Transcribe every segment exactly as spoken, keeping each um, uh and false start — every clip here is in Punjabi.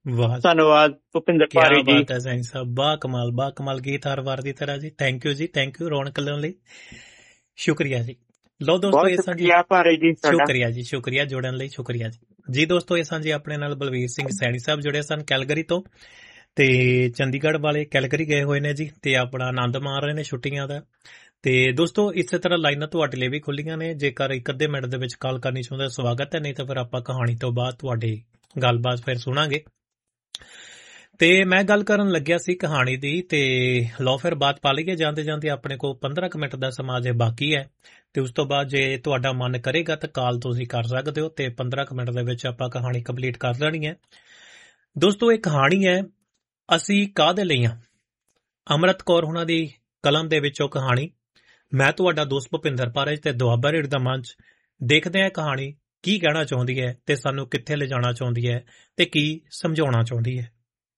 वाह, ਧੰਨਵਾਦ ਭੁਪਿੰਦਰ क्या ਭਾਰੀ ਜੀ। बात है सैनी साहब, बा कमाल बा कमाल गीत हर वार की तरह जी। Thank you ji, thank you रौनक लाउण लई, शुक्रिया जी। लो दोस्तों ਬਹੁਤ ये सां जी, ਸ਼ੁਕਰੀਆ ਭਾਰੀ ਜੀ ਤੁਹਾਡਾ। शुक्रिया जी, शुक्रिया जुड़न लई, शुक्रिया जी। जी दोस्तों ये सां जी अपने नाल बलवीर सिंह सैनी साहब जुड़े सन कैलगरी तो, ਤੇ ਚੰਡੀਗੜ੍ਹ ਵਾਲੇ ਕੈਲਗਰੀ ਗਏ ਹੋਏ ਨੇ ਜੀ ਤੇ ਆਪਣਾ ਆਨੰਦ ਮਾਣ ਰਹੇ ਨੇ ਛੁੱਟੀਆਂ ਦਾ। ਤੇ ਦੋਸਤੋ ਇਸੇ ਤਰ੍ਹਾਂ ਲਾਈਨਾਂ ਤੁਹਾਡੇ ਲਈ ਵੀ ਖੁੱਲੀਆਂ ਨੇ, ਜੇਕਰ ਇੱਕ ਅੱਧੇ ਮਿੰਟ ਦੇ ਵਿੱਚ ਕਾਲ ਕਰਨੀ ਚਾਹੁੰਦੇ ਸਵਾਗਤ ਹੈ, ਨਹੀਂ ਤਾਂ ਫਿਰ ਆਪਾਂ ਕਹਾਣੀ ਤੋਂ ਬਾਅਦ ਤੁਹਾਡੀ ਗੱਲਬਾਤ ਫਿਰ ਸੁਣਾਂਗੇ। ਤੇ ਮੈਂ ਗੱਲ ਕਰਨ ਲੱਗਿਆ ਸੀ ਕਹਾਣੀ ਦੀ, ਤੇ ਲਓ ਫਿਰ ਬਾਤ ਪਾ ਲਈਏ ਜਾਂਦੇ ਜਾਂਦੇ। ਆਪਣੇ ਕੋਲ ਪੰਦਰਾਂ ਕੁ ਮਿੰਟ ਦਾ ਸਮਾਂ ਜੇ ਬਾਕੀ ਹੈ, ਤੇ ਉਸ ਤੋਂ ਬਾਅਦ ਜੇ ਤੁਹਾਡਾ ਮਨ ਕਰੇਗਾ ਤਾਂ ਕਾਲ ਤੁਸੀਂ ਕਰ ਸਕਦੇ ਹੋ, ਤੇ ਪੰਦਰਾਂ ਕੁ ਮਿੰਟ ਦੇ ਵਿੱਚ ਆਪਾਂ ਕਹਾਣੀ ਕੰਪਲੀਟ ਕਰ ਲੈਣੀ ਹੈ। ਦੋਸਤੋ ਇਹ ਕਹਾਣੀ ਹੈ ਅਸੀਂ ਕਾਹਦੇ ਲਈ ਹਾਂ, ਅੰਮ੍ਰਿਤ ਕੌਰ ਹੁਣਾਂ ਦੀ ਕਲਮ ਦੇ ਵਿੱਚੋਂ ਕਹਾਣੀ। ਮੈਂ ਤੁਹਾਡਾ ਦੋਸਤ ਭੁਪਿੰਦਰ ਪਾਰਜ ਤੇ ਦੁਆਬਾ ਰੇਡ ਦਾ ਮੰਚ। ਦੇਖਦੇ ਹਾਂ ਕਹਾਣੀ ਕੀ ਕਹਿਣਾ ਚਾਹੁੰਦੀ ਹੈ ਤੇ ਸਾਨੂੰ ਕਿੱਥੇ ਲਿਜਾਣਾ ਚਾਹੁੰਦੀ ਹੈ ਤੇ ਕੀ ਸਮਝਾਉਣਾ ਚਾਹੁੰਦੀ ਹੈ।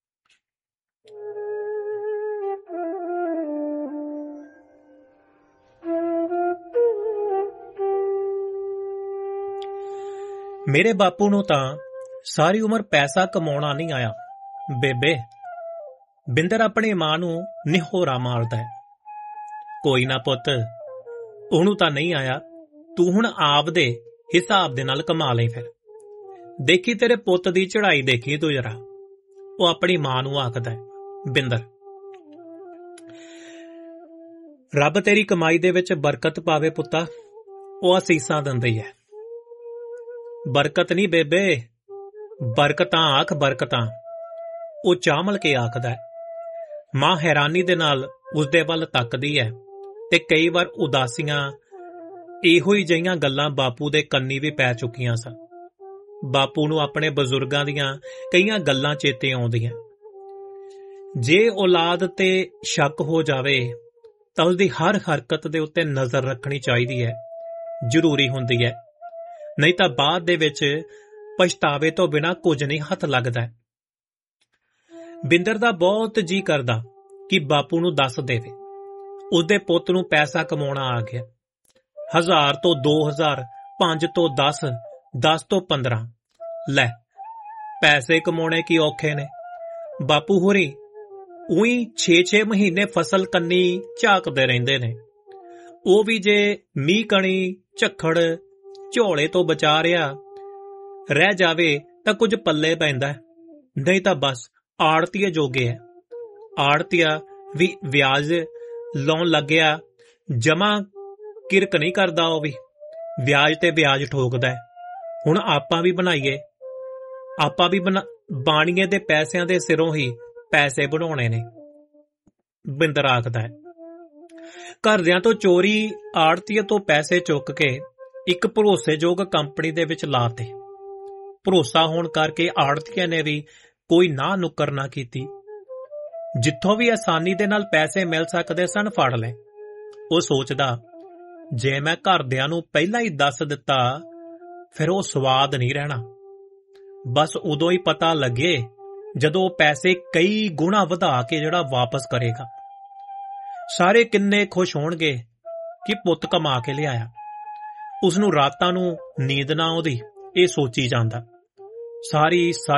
ਮੇਰੇ ਬਾਪੂ ਨੂੰ ਤਾਂ ਸਾਰੀ ਉਮਰ ਪੈਸਾ ਕਮਾਉਣਾ ਨਹੀਂ ਆਇਆ ਬੇਬੇ। ਬਿੰਦਰ ਆਪਣੀ ਮਾਂ ਨੂੰ ਨਿਹੋਰਾ ਮਾਰਦਾ ਹੈ। ਕੋਈ ਨਾ ਪੁੱਤ, ਉਹਨੂੰ ਤਾਂ ਨਹੀਂ ਆਇਆ, ਤੂੰ ਹੁਣ ਆਪਦੇ ਹਿਸਾਬ ਦੇ ਨਾਲ ਕਮਾ ਲਈ। ਫਿਰ ਦੇਖੀ ਤੇਰੇ ਪੁੱਤ ਦੀ ਚੜਾਈ, ਦੇਖੀ ਤੂੰ ਜਰਾ, ਉਹ ਆਪਣੀ ਮਾਂ ਨੂੰ ਆਖਦਾ ਹੈ। ਬਿੰਦਰ, ਰੱਬ ਤੇਰੀ ਕਮਾਈ ਦੇ ਵਿੱਚ ਬਰਕਤ ਪਾਵੇ ਪੁੱਤਾ, ਉਹ ਅਸੀਸਾਂ ਦਿੰਦੀ ਹੈ। ਬਰਕਤ ਨਹੀਂ ਬੇਬੇ, ਬਰਕਤਾਂ ਆਖ ਬਰਕਤਾਂ, ਉਹ ਚਾਮਲ ਕੇ ਆਖਦਾ ਹੈ। ਮਾਂ ਹੈਰਾਨੀ ਦੇ ਨਾਲ ਉਸਦੇ ਵੱਲ ਤੱਕਦੀ ਹੈ ਤੇ ਕਈ ਵਾਰ ਉਦਾਸੀਆਂ ਇਹੋ ਹੀ ਜਿਹੀਆਂ ਗੱਲਾਂ ਬਾਪੂ ਦੇ ਕੰਨੀ ਵੀ ਪੈ ਚੁੱਕੀਆਂ ਸਨ। ਬਾਪੂ ਨੂੰ ਆਪਣੇ ਬਜ਼ੁਰਗਾਂ ਦੀਆਂ ਕਈਆਂ ਗੱਲਾਂ ਚੇਤੇ ਆਉਂਦੀਆਂ। ਜੇ ਔਲਾਦ ਤੇ ਸ਼ੱਕ ਹੋ ਜਾਵੇ ਤਾਂ ਉਸਦੀ ਹਰ ਹਰਕਤ ਦੇ ਉੱਤੇ ਨਜ਼ਰ ਰੱਖਣੀ ਚਾਹੀਦੀ ਹੈ, ਜ਼ਰੂਰੀ ਹੁੰਦੀ ਹੈ, ਨਹੀਂ ਤਾਂ ਬਾਅਦ ਦੇ ਵਿੱਚ ਪਛਤਾਵੇ ਤੋਂ ਬਿਨਾਂ ਕੁਝ ਨਹੀਂ ਹੱਥ ਲੱਗਦਾ। ਬਿੰਦਰ ਦਾ ਬਹੁਤ ਜੀ ਕਰਦਾ ਕਿ ਬਾਪੂ ਨੂੰ ਦੱਸ ਦੇਵੇ ਉਸਦੇ ਪੁੱਤ ਨੂੰ ਪੈਸਾ ਕਮਾਉਣਾ ਆ ਗਿਆ। ਹਜ਼ਾਰ ਤੋਂ ਦੋ ਹਜ਼ਾਰ, ਪੰਜ ਤੋਂ ਦਸ, ਦਸ ਤੋਂ ਪੰਦਰਾਂ। ਲੈ, ਪੈਸੇ ਕਮਾਉਣੇ ਕੀ ਔਖੇ ਨੇ। ਬਾਪੂ ਹੋਰੀ ਉਹੀ ਛੇ ਛੇ ਮਹੀਨੇ ਫਸਲ ਕੰਨੀ ਝਾਕਦੇ ਰਹਿੰਦੇ ਨੇ। ਉਹ ਵੀ ਜੇ ਮੀਂਹ ਕਣੀ ਝੱਖੜ ਝੋਲੇ ਤੋਂ ਬਚਾ ਰਿਹਾ ਰਹਿ ਜਾਵੇ ਤਾਂ ਕੁਝ ਪੱਲੇ ਪੈਂਦਾ, ਨਹੀਂ ਤਾਂ ਬਸ ਆੜਤੀਏ ਜੋਗੇ ਹੈ। ਆੜਤੀਆ ਵੀ ਵਿਆਜ ਲਾਉਣ ਲੱਗਿਆ, ਜਮਾ ਕਿਰਕ ਨਹੀਂ ਕਰਦਾ, ਉਹ ਵੀ ਵਿਆਜ ਤੇ ਵਿਆਜ ਠੋਕਦਾ ਹੈ। ਹੁਣ ਆਪਾਂ ਵੀ ਬਣਾਈਏ, ਆਪਾਂ ਵੀ ਬਣਾ ਬਾਣੀਏ ਦੇ ਪੈਸਿਆਂ ਦੇ ਸਿਰੋਂ ਹੀ ਪੈਸੇ ਬਣਾਉਣੇ ਨੇ। ਬਿੰਦਰ ਆਖਦਾ ਹੈ। ਘਰਦਿਆਂ ਤੋਂ ਚੋਰੀ ਆੜਤੀਏ ਤੋਂ ਪੈਸੇ ਚੁੱਕ ਕੇ ਇੱਕ ਭਰੋਸੇਯੋਗ ਕੰਪਨੀ ਦੇ ਵਿੱਚ ਲਾਤੇ। ਭਰੋਸਾ ਹੋਣ ਕਰਕੇ ਆੜਤੀਏ ਨੇ ਵੀ ਕੋਈ ਨਾ ਨੁੱਕਰ ਨਾ ਕੀਤੀ। ਜਿੱਥੋਂ ਵੀ ਆਸਾਨੀ ਦੇ ਨਾਲ ਪੈਸੇ ਮਿਲ ਸਕਦੇ ਸਨ ਫੜ ਲਏ। ਉਹ ਸੋਚਦਾ, ਜੇ ਮੈਂ ਘਰਦਿਆਂ ਨੂੰ ਪਹਿਲਾਂ ਹੀ ਦੱਸ ਦਿੱਤਾ ਫਿਰ ਉਹ ਸਵਾਦ ਨਹੀਂ ਰਹਿਣਾ। ਬਸ ਉਦੋਂ ਹੀ ਪਤਾ ਲੱਗੇ ਜਦੋਂ ਉਹ ਪੈਸੇ ਕਈ ਗੁਣਾ ਵਧਾ ਕੇ ਜਿਹੜਾ ਵਾਪਸ ਕਰੇਗਾ। ਸਾਰੇ ਕਿੰਨੇ ਖੁਸ਼ ਹੋਣਗੇ ਕਿ ਪੁੱਤ ਕਮਾ ਕੇ ਲਿਆਇਆ। ਉਸਨੂੰ ਰਾਤਾਂ ਨੂੰ ਨੀਂਦ ਨਾ ਆਉਂਦੀ, ਇਹ ਸੋਚੀ ਜਾਂਦਾ। ਸਾਰੀ